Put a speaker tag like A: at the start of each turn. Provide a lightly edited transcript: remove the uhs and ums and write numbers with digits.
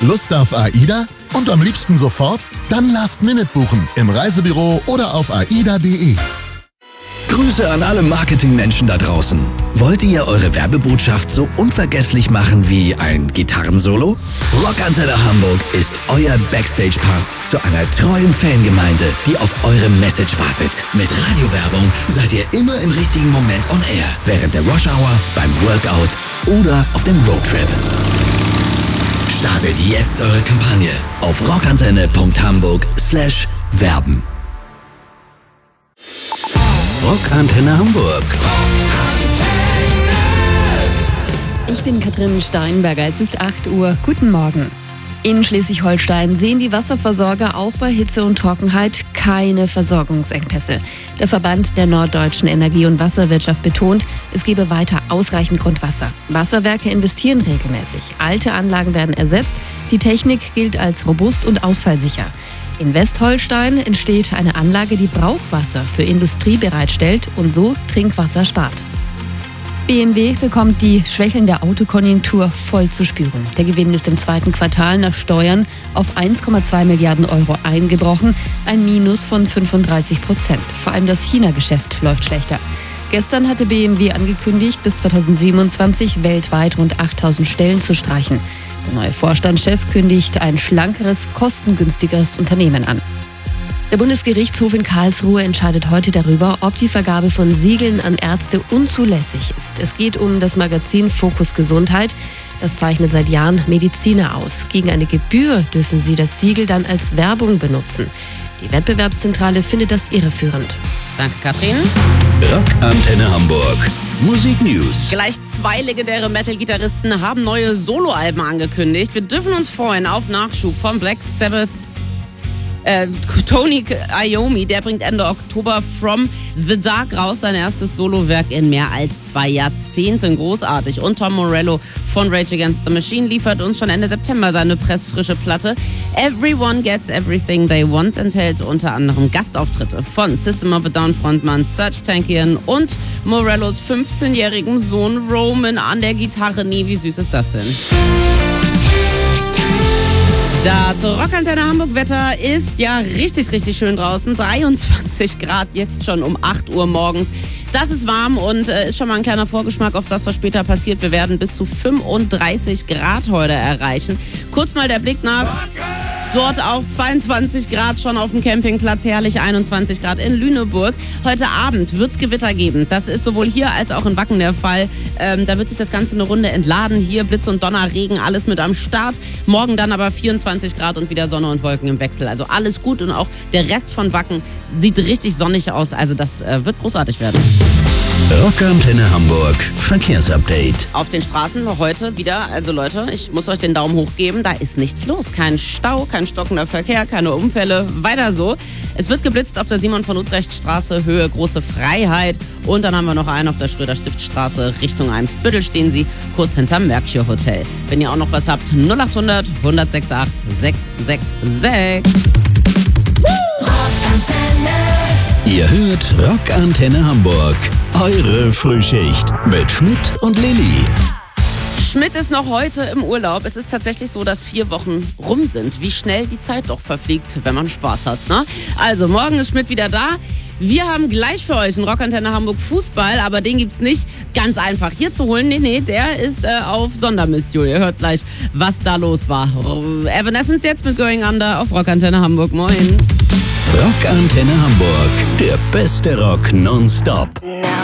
A: Lust auf AIDA? Und am liebsten sofort? Dann Last-Minute buchen im Reisebüro oder auf aida.de.
B: Grüße an alle Marketingmenschen da draußen. Wollt ihr eure Werbebotschaft so unvergesslich machen wie ein Gitarrensolo? Rockantenne Hamburg ist euer Backstage-Pass zu einer treuen Fangemeinde, die auf eure Message wartet. Mit Radiowerbung seid ihr immer im richtigen Moment on air. Während der Rush-Hour, beim Workout oder auf dem Roadtrip. Startet jetzt eure Kampagne auf rockantenne.hamburg/werben. Rockantenne Hamburg.
C: Ich bin Katrin Steinberger, es ist 8 Uhr. Guten Morgen. In Schleswig-Holstein sehen die Wasserversorger auch bei Hitze und Trockenheit keine Versorgungsengpässe. Der Verband der norddeutschen Energie- und Wasserwirtschaft betont, es gebe weiter ausreichend Grundwasser. Wasserwerke investieren regelmäßig. Alte Anlagen werden ersetzt. Die Technik gilt als robust und ausfallsicher. In Westholstein entsteht eine Anlage, die Brauchwasser für Industrie bereitstellt und so Trinkwasser spart. BMW bekommt die schwächelnde Autokonjunktur voll zu spüren. Der Gewinn ist im zweiten Quartal nach Steuern auf 1,2 Milliarden Euro eingebrochen, ein Minus von 35%. Vor allem das China-Geschäft läuft schlechter. Gestern hatte BMW angekündigt, bis 2027 weltweit rund 8.000 Stellen zu streichen. Der neue Vorstandschef kündigt ein schlankeres, kostengünstigeres Unternehmen an. Der Bundesgerichtshof in Karlsruhe entscheidet heute darüber, ob die Vergabe von Siegeln an Ärzte unzulässig ist. Es geht um das Magazin Fokus Gesundheit. Das zeichnet seit Jahren Mediziner aus. Gegen eine Gebühr dürfen sie das Siegel dann als Werbung benutzen. Die Wettbewerbszentrale findet das irreführend.
D: Danke, Katrin.
B: Rockantenne Hamburg. Musik News.
D: Gleich 2 legendäre Metal-Gitarristen haben neue Soloalben angekündigt. Wir dürfen uns freuen auf Nachschub von Black Sabbath. Tony Iommi, der bringt Ende Oktober From the Dark raus, sein erstes Solowerk in mehr als 2 Jahrzehnten. Großartig. Und Tom Morello von Rage Against the Machine liefert uns schon Ende September seine pressfrische Platte. Everyone Gets Everything They Want enthält unter anderem Gastauftritte von System of a Down Frontmann Serj Tankian und Morellos 15-jährigem Sohn Roman an der Gitarre. Nie, wie süß ist das denn? Das Rockantenne Hamburg-Wetter ist ja richtig, richtig schön draußen. 23 Grad jetzt schon um 8 Uhr morgens. Das ist warm und ist schon mal ein kleiner Vorgeschmack auf das, was später passiert. Wir werden bis zu 35 Grad heute erreichen. Kurz mal der Blick nach... Dort auch 22 Grad schon auf dem Campingplatz, herrlich 21 Grad in Lüneburg. Heute Abend wird es Gewitter geben. Das ist sowohl hier als auch in Wacken der Fall. Da wird sich das Ganze eine Runde entladen. Hier Blitz und Donner, Regen, alles mit am Start. Morgen dann aber 24 Grad und wieder Sonne und Wolken im Wechsel. Also alles gut und auch der Rest von Wacken sieht richtig sonnig aus. Also das wird großartig werden.
B: Rockantenne Hamburg Verkehrsupdate.
D: Auf den Straßen heute wieder, also Leute, ich muss euch den Daumen hoch geben, da ist nichts los. Kein Stau, kein stockender Verkehr, keine Unfälle, weiter so. Es wird geblitzt auf der Simon-von-Utrecht-Straße, Höhe Große Freiheit. Und dann haben wir noch einen auf der Schröder-Stift-Straße, Richtung Eimsbüttel stehen sie, kurz hinterm Mercure Hotel. Wenn ihr auch noch was habt, 0800 168 666.
B: Ihr hört Rockantenne Hamburg. Eure Frühschicht mit Schmidt und Lilly.
D: Schmidt ist noch heute im Urlaub. Es ist tatsächlich so, dass 4 Wochen rum sind. Wie schnell die Zeit doch verfliegt, wenn man Spaß hat, ne? Also, morgen ist Schmidt wieder da. Wir haben gleich für euch einen Rockantenne Hamburg Fußball, aber den gibt's nicht ganz einfach hier zu holen. Nee, der ist auf Sondermission. Ihr hört gleich, was da los war. Evanescence jetzt mit Going Under auf Rockantenne Hamburg. Moin.
B: Rockantenne Hamburg, der beste Rock nonstop.